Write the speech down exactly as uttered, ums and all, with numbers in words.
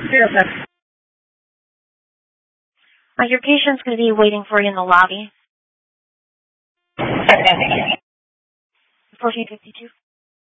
Zero seven. Uh, your patient's going to be waiting for you in the lobby. Okay, thank you. fourteen fifty-two.